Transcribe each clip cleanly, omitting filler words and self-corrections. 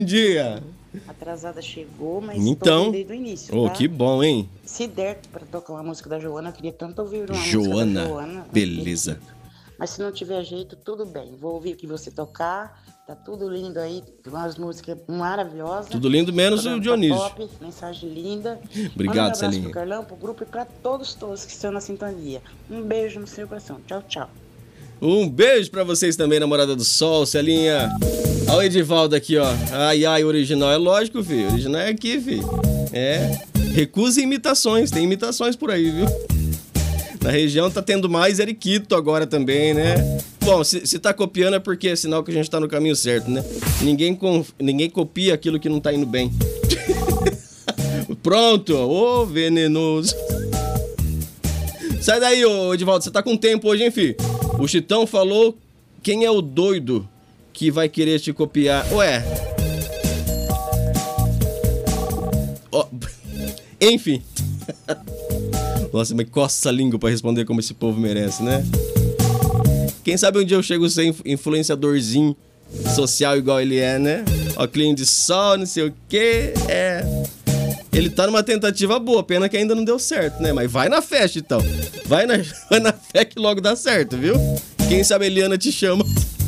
dia. Atrasada chegou, mas Então, tô desde o início, oh, tá? que bom, hein? Se der pra tocar uma música da Joana, eu queria tanto ouvir uma música Joana, da Joana. beleza. Mas se não tiver jeito, tudo bem. Vou ouvir o que você tocar. Tá tudo lindo aí, umas músicas maravilhosas. Tudo lindo, menos o Dionísio. Top, mensagem linda. Obrigado, Manda um abraço Celinha. pro Carlão, pro grupo e pra todos que estão na sintonia. Um beijo no seu coração. Tchau, tchau. Um beijo pra vocês também, namorada do sol, Celinha. Olha o Edivaldo aqui, ó. Ai, ai, original é lógico, filho. Original é aqui, filho. É. Recusa imitações, tem imitações por aí, viu? Na região tá tendo mais Eriquito agora também, né? Bom, se tá copiando é porque é sinal que a gente tá no caminho certo, né? Ninguém copia aquilo que não tá indo bem. Pronto, ô venenoso. Sai daí, ô Edivaldo, você tá com tempo hoje, hein, filho? O Chitão falou quem é o doido que vai querer te copiar. Ué. Oh. Enfim. Nossa, mas coça a língua pra responder como esse povo merece, né? Quem sabe um dia eu chego a ser influenciadorzinho social igual ele é, né? Óculos de sol, não sei o quê. É. Ele tá numa tentativa boa, pena que ainda não deu certo, né? Mas vai na fé, Chitão. Vai na fé que logo dá certo, viu? Quem sabe a Eliana te chama.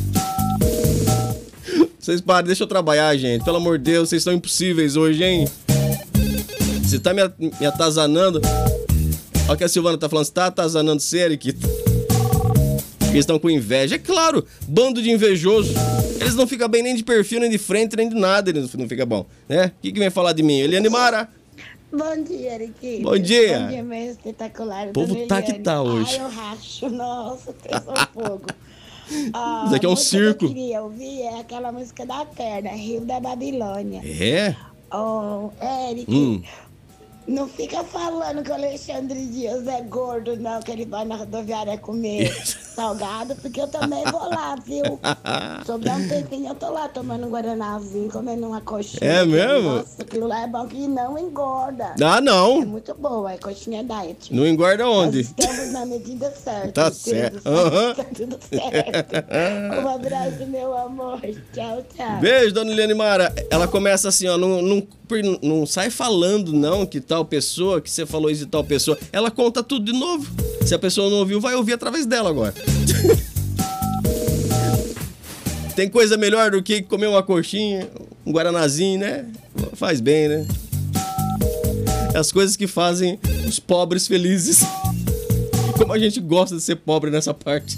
Vocês parem, deixa eu trabalhar, gente. Pelo amor de Deus, vocês estão impossíveis hoje, hein? Você tá me atazanando. Olha o que a Silvana tá falando. Você tá atazanando sério, Kito? Eles estão com inveja. É claro, bando de invejoso. Eles não ficam bem nem de perfil, nem de frente, nem de nada. Eles não ficam bom, né? O que vem falar de mim? Eliane Mara. Bom dia, Eriquinho. Bom dia. Bom dia mesmo, espetacular. O povo tá que tá hoje. Ai, eu racho. Nossa, pensou fogo. Isso aqui é um circo. Que eu queria ouvir é aquela música da Perna, Rio da Babilônia. É? Oh, Eric, não fica falando que o Alexandre Dias é gordo, não, que ele vai na rodoviária comer salgado, porque eu também vou lá, viu? Sobrar um tempinho, eu tô lá tomando um guaranazinho, comendo uma coxinha. É mesmo? Nossa, aquilo lá é bom que não engorda. Ah, não. É muito boa, é coxinha diet. Não engorda onde? Nós estamos na medida certa. Tá certo. Tá tudo certo. Um abraço, meu amor. Tchau, tchau. Beijo, dona Eliane Mara. Ela começa assim, ó, não sai falando não que tal pessoa, que você falou isso de tal pessoa. Ela conta tudo de novo. Se a pessoa não ouviu, vai ouvir através dela agora. Tem coisa melhor do que comer uma coxinha, um guaranazinho, né? Faz bem, né? As coisas que fazem os pobres felizes. Como a gente gosta de ser pobre nessa parte.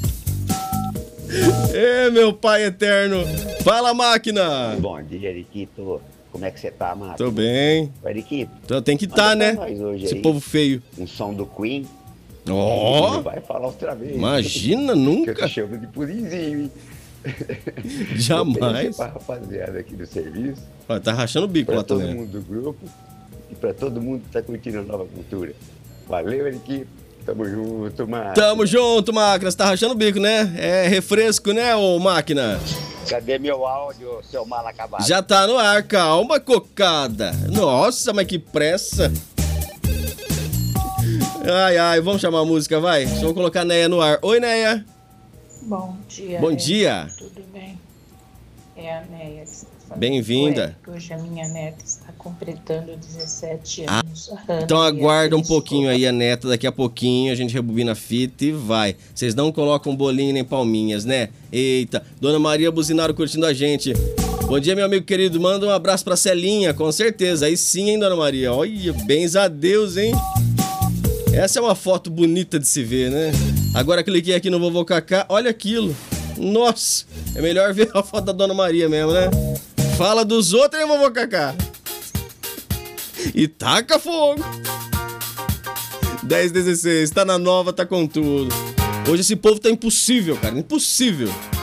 Ê, meu pai eterno. Fala, máquina. Bom dia, Eriquito. Como é que você tá, Mato? Tô bem. Eriquito. Então tem que estar, né? Esse aí, povo feio. Um som do Queen. Ó! Não vai falar outra vez. Imagina, nunca. Que eu te chamo de purinzinho, hein? Jamais. Pra rapaziada aqui do serviço. Olha, tá rachando o bico pra lá todo também. mundo do grupo. E pra todo mundo que tá curtindo a nova cultura. Valeu, Eriquito. Tamo junto, máquina. Tamo junto, máquina. Você tá rachando o bico, né? É refresco, né, ô máquina? Cadê meu áudio, seu mal acabado? Já tá no ar, calma, cocada. Nossa, mas que pressa. Ai, ai, vamos chamar a música, vai? Vamos colocar a Neia no ar. Oi, Neia. Bom dia. Bom dia. Tudo bem? É a Neia que está falando. Bem-vinda. Hoje a minha neta está completando 17 anos. Então aguarda um pouquinho aí a neta, daqui a pouquinho a gente rebobina a fita e vai. Vocês não colocam bolinho nem palminhas, né? Eita, Dona Maria Buzinaro curtindo a gente. Bom dia, meu amigo querido, manda um abraço pra Celinha, com certeza. Aí sim, hein, Dona Maria? Olha, bens a Deus, hein? Essa é uma foto bonita de se ver, né? Agora cliquei aqui no Vovô Cacá, olha aquilo. Nossa, é melhor ver a foto da Dona Maria mesmo, né? Fala dos outros, hein, Vovô Cacá? E taca fogo. 10:16, tá na nova, tá com tudo. Hoje esse povo tá impossível, cara, impossível.